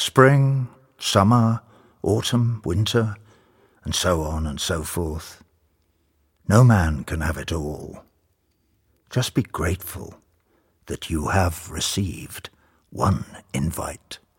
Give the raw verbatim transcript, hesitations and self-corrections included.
spring, summer, autumn, winter, and so on and so forth. No man can have it all. Just be grateful that you have received one invite.